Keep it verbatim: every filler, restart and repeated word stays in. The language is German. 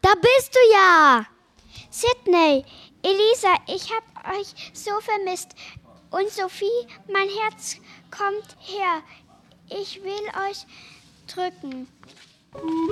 Da bist du ja. Sydney, Elisa, ich hab euch so vermisst. Und Sophie, mein Herz kommt her. Ich will euch drücken.